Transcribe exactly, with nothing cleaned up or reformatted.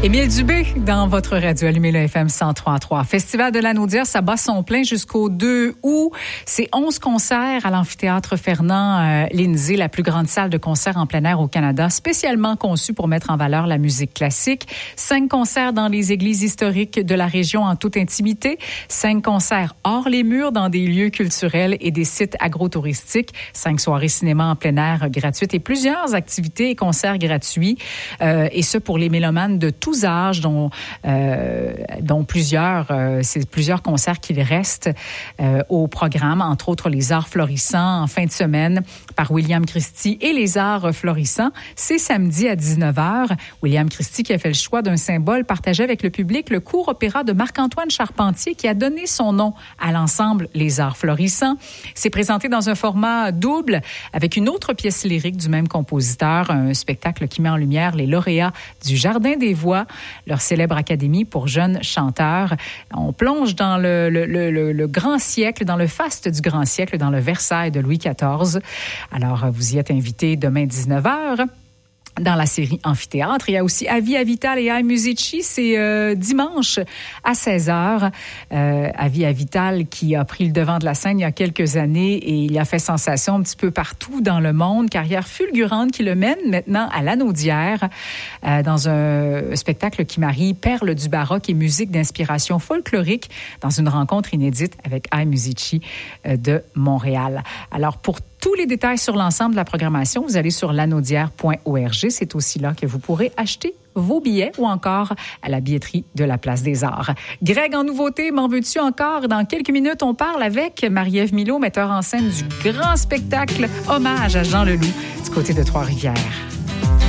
Émile Dubé dans votre radio allumée le F M cent trois trois. Festival de l'Anaudière, ça bat son plein jusqu'au deux août. C'est onze concerts à l'amphithéâtre Fernand euh, Lindsay, la plus grande salle de concert en plein air au Canada, spécialement conçue pour mettre en valeur la musique classique. Cinq concerts dans les églises historiques de la région en toute intimité. Cinq concerts hors les murs dans des lieux culturels et des sites agrotouristiques. Cinq soirées cinéma en plein air gratuites et plusieurs activités et concerts gratuits. Euh, et ce pour les mélomanes de tous âges, dont, euh, dont plusieurs, euh, c'est plusieurs concerts qu'il reste euh, au programme, entre autres les arts florissants en fin de semaine par William Christie et les arts florissants. C'est samedi à dix-neuf heures. William Christie qui a fait le choix d'un symbole partagé avec le public, le court opéra de Marc-Antoine Charpentier qui a donné son nom à l'ensemble Les Arts florissants. C'est présenté dans un format double avec une autre pièce lyrique du même compositeur, un spectacle qui met en lumière les lauréats du Jardin des Voix, leur célèbre académie pour jeunes chanteurs. On plonge dans le, le, le, le grand siècle, dans le faste du grand siècle, dans le Versailles de Louis quatorze. Alors, vous y êtes invités demain dix-neuf heures. Dans la série Amphithéâtre, il y a aussi Avi Avital et I Musici, c'est euh, dimanche à seize heures. Euh, Avi Avital qui a pris le devant de la scène il y a quelques années et il a fait sensation un petit peu partout dans le monde. Carrière fulgurante qui le mène maintenant à l'Anaudière euh, dans un spectacle qui marie perles du baroque et musique d'inspiration folklorique dans une rencontre inédite avec I Musici euh, de Montréal. Alors pour tous les détails sur l'ensemble de la programmation, vous allez sur lanaudière point org. C'est aussi là que vous pourrez acheter vos billets ou encore à la billetterie de la Place des Arts. Greg, en nouveauté, m'en veux-tu encore? Dans quelques minutes, on parle avec Marie-Ève Milot, metteur en scène du grand spectacle Hommage à Jean Leloup du côté de Trois-Rivières.